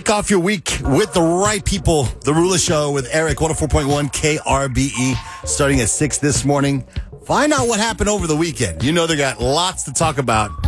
Kick off your week with the right people. The Rula Show with Eric, 104.1 KRBE, starting at 6 this morning. Find out what happened over the weekend. You know they got lots to talk about